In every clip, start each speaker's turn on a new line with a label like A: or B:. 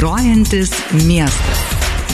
A: Grojantis miestas.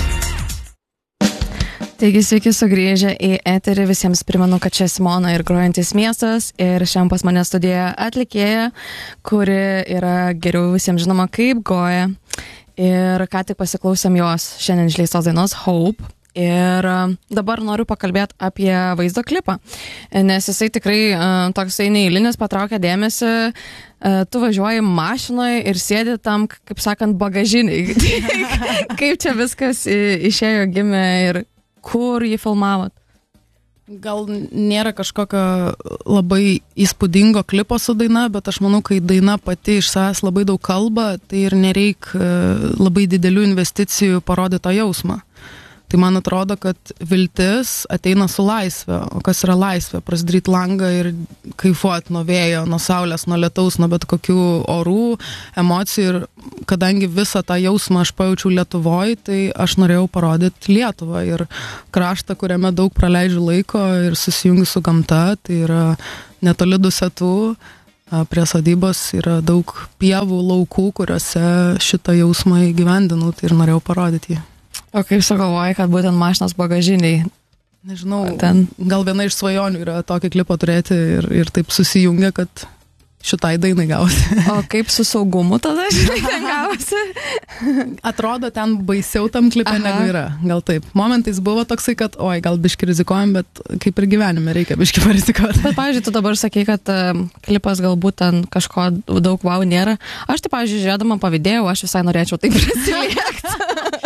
B: Taigi sveiki sugrįžę į eterį, visiems primenu, kad čia Simona ir Grojantis miestas ir šiandien pas mane studijoje atlikėja, kuri yra geriau visiems žinoma kaip Goja. Ir ką tik pasiklausėm jos šiandien išleistos dainos Hope. Ir dabar noriu pakalbėti apie vaizdo klipą, nes jisai tikrai toksai neįlinis, patraukia dėmesį. Tu važiuoji mašinoje ir sėdi tam, kaip sakant, bagažiniai. Kaip čia viskas išėjo, gimė ir kur jį filmavot?
C: Gal nėra kažkokio labai įspūdingo klipo su daina, bet aš manau, kai daina pati iš savęs labai daug kalba, tai ir nereik labai didelių investicijų parodyti tą jausmą. Tai man atrodo, kad viltis ateina su laisvė. O kas yra laisvė? Prasidaryt langą ir kaifuot nuo vėjo, nuo saulės, nuo lietaus, nuo bet kokių orų, emocijų. Ir kadangi visą tą jausmą aš pajaučiau Lietuvoj, tai aš norėjau parodyti Lietuvą ir kraštą, kuriame daug praleidžiu laiko ir susijungiu su gamta. Tai yra netoli Dusetų. Prie sodybos yra daug pievų, laukų, kuriuose šitą jausmą įgyvendinau, tai ir norėjau parodyti jį.
B: O kaip sugalvojai, kad būtent mašinos bagažiniai?
C: Nežinau, gal viena iš svajonių yra tokį klipą turėti ir taip susijungia, kad šitai dainai gausi.
B: O kaip su saugumu tada šitai gausi?
C: Atrodo, ten baisiau tam klipe negu yra, gal taip. Momentais buvo toksai, kad gal biški rizikuojam, bet kaip ir gyvenime reikia biški parizikuoti.
B: Bet, pavyzdžiui, tu dabar sakai, kad klipas galbūt ten kažko daug wow nėra. Aš tai, pavyzdžiui, žiūrėdama pavydėjau, aš visai norėčiau taip prisiliekti.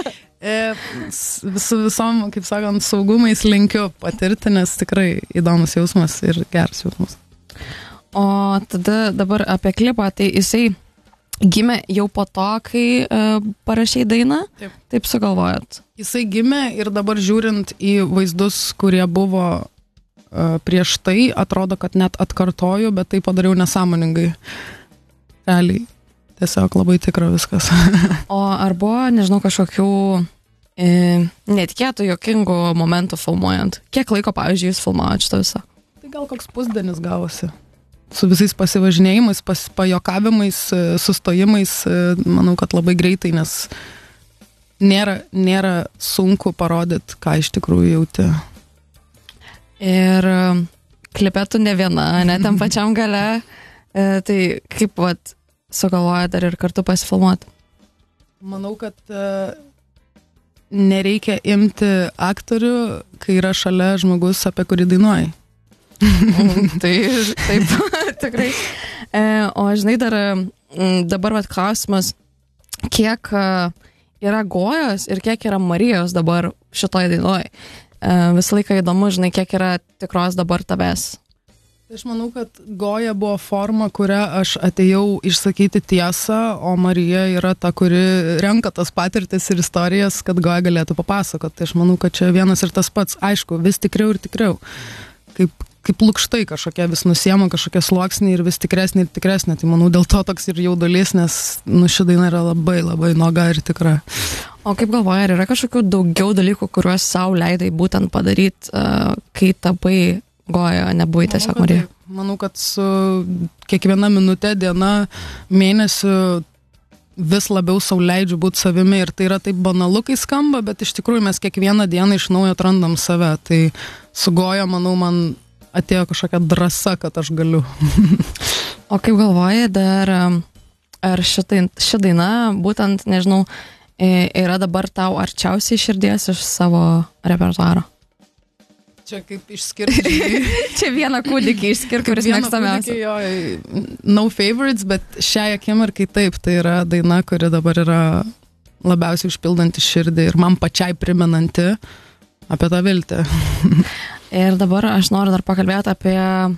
C: Su visom, kaip sakant, saugumais linkiu patirti, nes tikrai įdomus jausmas ir geras jausmas.
B: O tada dabar apie klipą, tai jisai gimė jau po to, kai parašei dainą? Taip sugalvojat?
C: Jisai gimė ir dabar žiūrint į vaizdus, kurie buvo prieš tai, atrodo, kad net atkartoju, bet tai padariau nesąmoningai. Realiai. Tiesiog labai tikra viskas.
B: O ar buvo, nežinau, kažkokių netikėtų, jokingų momentų filmuojant? Kiek laiko, pavyzdžiui, jūs filmavot šitą visą?
C: Tai gal koks pusdienis gavosi. Su visais pasivažinėjimais, pajokavimais, sustojimais, manau, kad labai greitai, nes nėra sunku parodyti, ką iš tikrųjų jauti.
B: Ir klipe tu ne viena, ne tam pačiam gale. Tai kaip sugalvoja dar ir kartu pasifilmuoti?
C: Manau, kad nereikia imti aktorių, kai yra šalia žmogus, apie kurį dainuoji.
B: Tai taip, tikrai. O žinai, dabar klausimas, kiek yra Gojos ir kiek yra Marijos dabar šitoj dainoj? Visą laiką įdomu, žinai, kiek yra tikros dabar tavęs.
C: Aš manau, kad Goja buvo forma, kurią aš atėjau išsakyti tiesą, o Marija yra ta, kuri renka tas patirtis ir istorijas, kad Goja galėtų papasakoti. Tai aš manau, kad čia vienas ir tas pats, aišku, vis tikriau ir tikriau. Kaip lukštai kažkokie vis nusiema kažkokie sluoksniai ir vis tikresnė ir tikresnė. Tai manau, dėl to toks ir jaudulys, nes ši daina yra labai, labai nuoga ir tikra.
B: O kaip galvoji, ar yra kažkokių daugiau dalykų, kuriuos sau leidai būtent padaryti, kai tapai Goja, nebuvai tiesiog Marija?
C: Manau, kad su kiekviena minute, diena, mėnesiu vis labiau sau leidžiu būti savimi ir tai yra taip banalu, kai skamba, bet iš tikrųjų mes kiekvieną dieną iš naujo atrandam save. Tai su Goja, manau, man atėjo kažkokia drąsa, kad aš galiu.
B: O kaip galvoji, dar ar ši daina, būtent, nežinau, yra dabar tau arčiausiai širdies iš savo repertuaro?
C: Čia kaip išskirti.
B: Čia vieną kūdikį išskirti, kuris mėgstamiausia.
C: No favorites, bet šiai akimirkai taip, tai yra daina, kuri dabar yra labiausiai užpildanti širdį ir man pačiai primenanti apie tą viltį.
B: Ir dabar aš noriu dar pakalbėti apie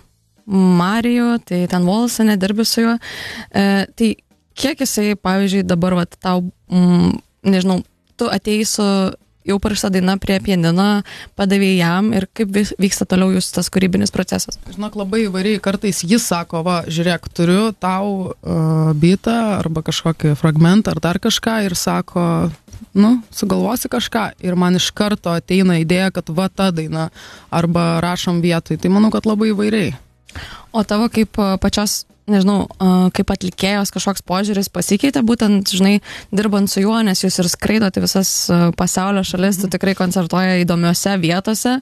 B: Marijų, tai ten Volsane dirbi su juo. Tai kiek jisai, pavyzdžiui, dabar tau, nežinau, tu atėjai su jau parašyta daina prie pianino, padavė jam ir kaip vyksta toliau jūsų tas kūrybinis procesas?
C: Žinok, labai įvairiai, kartais jis sako, žiūrėk, turiu tau bitą arba kažkokį fragmentą ar dar kažką ir sako, sugalvosi kažką ir man iš karto ateina idėja, kad ta daina arba rašom vietoj, tai manau, kad labai įvairiai.
B: O tavo kaip pačios nežinau, kaip atlikėjos kažkoks požiūris pasikeitė, būtent, žinai, dirbant su juo, nes jūs ir skraidote visas pasaulio šalis, tu tikrai koncertuoja įdomiose vietose.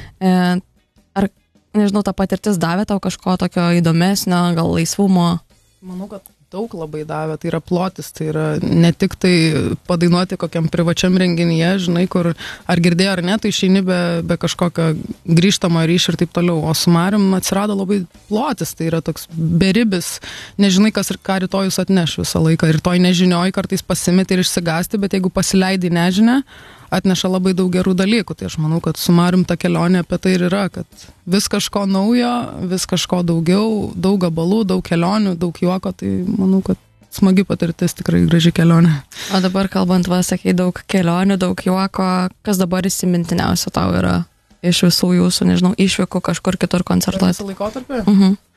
B: Ar, nežinau, ta patirtis davė tau kažko tokio įdomesnio, gal laisvumo?
C: Manau, kad daug labai davė, tai yra plotis, tai yra ne tik tai padainuoti kokiam privačiam renginyje, žinai, kur ar girdėjo ar ne, tai išeini be kažkokio grįžtamo ryšio ir taip toliau, o su Marium atsirado labai plotis, tai yra toks beribis, nežinai, kas ir ką rytojus atneš visą laiką, rytoj nežinioj kartais pasimeti ir išsigasti, bet jeigu pasileidi nežinę, atneša labai daug gerų dalykų, tai aš manau, kad su Marium ta kelionė apie tai ir yra, kad vis kažko naujo, vis kažko daugiau, daug gabalų, daug kelionių, daug juoko, tai manau, kad smagi patirtis, tikrai graži kelionė.
B: O dabar kalbant, sakai, daug kelionių, daug juoko, kas dabar įsimintiniausia tau yra iš visų jūsų, nežinau, išvykų kažkur kitur koncertuoti?
C: Visą laikotarpį?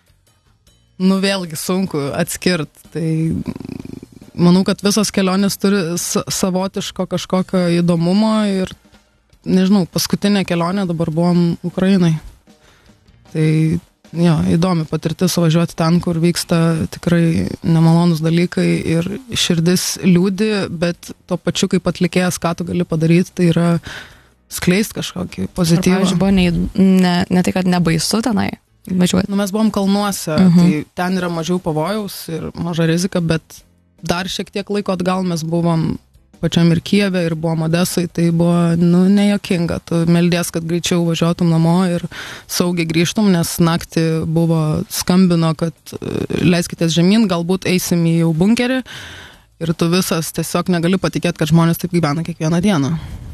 C: Nu, vėlgi sunku atskirti, tai manau, kad visos kelionės turi savotiško kažkokio įdomumo ir, nežinau, paskutinė kelionė dabar buvom Ukrainai. Tai, jo, įdomi patirtis važiuoti ten, kur vyksta tikrai nemalonus dalykai ir širdis liūdi, bet tuo pačiu, kaip atlikėjas, ką tu gali padaryti, tai yra skleisti kažkokį pozityvą.
B: Ar, pavyzdžiui, buvo ne tai, kad nebaisu tenai važiuoti?
C: Nu, mes buvom kalnuose, tai ten yra mažiau pavojaus ir maža rizika, bet dar šiek tiek laiko atgal mes buvom pačiam ir Kijeve, ir buvom Odesai, tai buvo, nu, nejokinga. Tu meldies, kad greičiau važiuotum namo ir saugiai grįžtum, nes naktį buvo skambino, kad leiskitės žemyn, galbūt eisim į jau bunkerį ir tu visas tiesiog negali patikėti, kad žmonės taip gyvena kiekvieną dieną.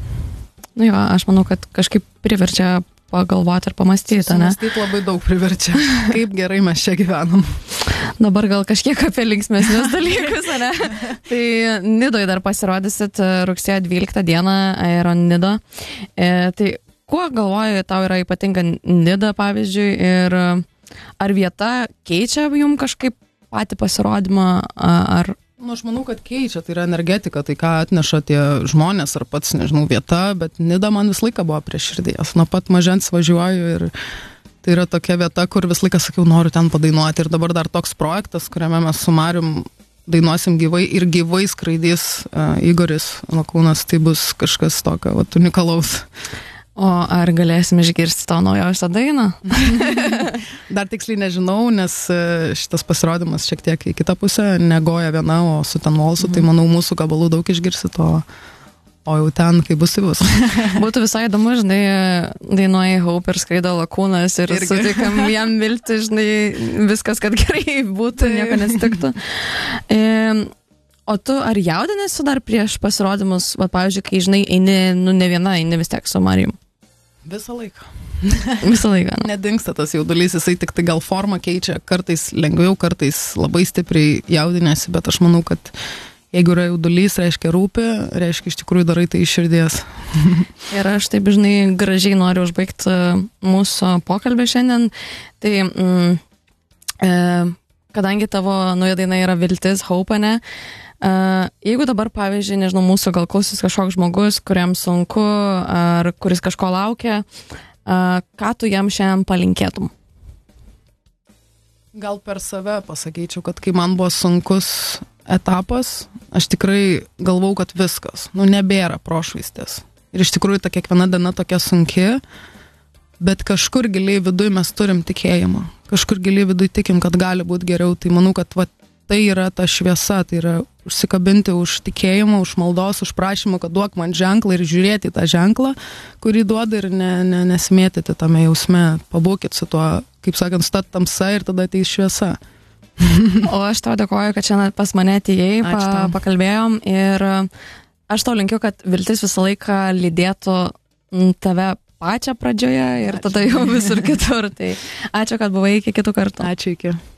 B: Nu jo, aš manau, kad kažkaip priverčia pagalvoti ir pamastyti, ne?
C: Mąstyti labai daug priverčia. Kaip gerai mes čia gyvenam.
B: Dabar gal kažkiek apie linksmesnius dalykus, ne? Tai Nidoje dar pasirodysit rugsėjo 12 dieną Aeron Nido. Tai kuo galvoju, tau yra ypatinga Nida, pavyzdžiui, ir ar vieta keičia jum kažkaip patį pasirodymą, ar...
C: Nu, aš manau, kad keičia, tai yra energetika, tai ką atneša tie žmonės, ar pats, nežinau, vieta, bet Nida man visą laiką buvo prie širdies. Nuo pat mažens važiuoju ir tai yra tokia vieta, kur visą laiką sakiau, noriu ten padainuoti. Ir dabar dar toks projektas, kuriame mes su Marium dainuosim gyvai ir gyvai skraidys Igoris Lakūnas, tai bus kažkas tokio unikalaus.
B: O ar galėsim išgirsti to naujausią dainą?
C: Dar tiksliai nežinau, nes šitas pasirodymas šiek tiek į kitą pusę, negoja viena, o su ten Volsu, tai manau mūsų gabalų daug išgirsit, o jau ten, kai bus, tai bus.
B: Būtų visai įdomu, žinai, dainuoja Hope ir skraido Lakūnas ir sutikam jam vilti, žinai, viskas, kad gerai būtų, nieko nesitiktų. O tu ar jaudinėsi dar prieš pasirodymus, va, pavyzdžiui, kai, žinai, eini, nu ne viena, eini vis tiek su Marijum?
C: Visą laiką.
B: Visą laiką.
C: Nedingsta tas jaudulys, jisai tik tai gal formą keičia, kartais lengviau, kartais labai stipriai jaudinėsi, bet aš manau, kad jeigu yra jaudulys, reiškia rūpi, reiškia iš tikrųjų darai tai iš širdies.
B: Ir aš taip, žinai, gražiai noriu užbaigti mūsų pokalbį šiandien. Tai kadangi tavo nauja daina yra Viltis, Hope, ne? Jeigu dabar, pavyzdžiui, nežinau, mūsų gal klausys kažkoks žmogus, kuriam sunku, ar kuris kažko laukia, ką tu jam šiandien palinkėtum?
C: Gal per save pasakyčiau, kad kai man buvo sunkus etapas, aš tikrai galvau, kad viskas, nu nebėra prošvaistės. Ir iš tikrųjų ta kiekviena diena tokia sunki, bet kažkur giliai viduj mes turim tikėjimą. Kažkur giliai viduj tikim, kad gali būti geriau. Tai manau, kad va, tai yra ta šviesa, tai yra užsikabinti už tikėjimą, už maldos, už prašymą, kad duok man ženklą ir žiūrėti tą ženklą, kurį duoda ir nesimėtyti tame jausme. Pabūkit su tuo, kaip sakant, stat tamsa ir tada ateis šviesa.
B: O aš tau dėkoju, kad šiandien pas mane atėjai, pakalbėjom ir aš tau linkiu, kad viltis visą laiką lydėtų tave pačią pradžioje ir tada jau visur kitur. Tai ačiū, kad buvai, iki kitų kartų.
C: Ačiū, iki.